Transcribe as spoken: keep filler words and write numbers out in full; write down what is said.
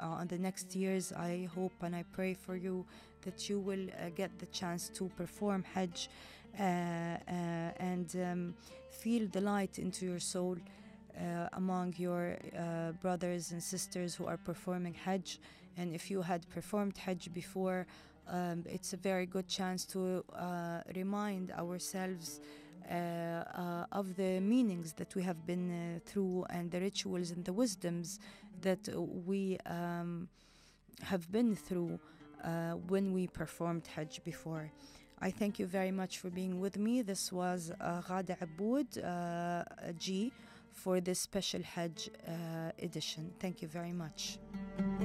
uh, on the next years, I hope and I pray for you that you will uh, get the chance to perform Hajj uh, uh, and um, feel the light into your soul uh, among your uh, brothers and sisters who are performing Hajj. And if you had performed Hajj before, um, it's a very good chance to uh, remind ourselves uh, uh, of the meanings that we have been uh, through, and the rituals and the wisdoms that we um, have been through uh, when we performed Hajj before. I thank you very much for being with me. This was uh, Ghada Aboud uh, G for this special Hajj uh, edition. Thank you very much.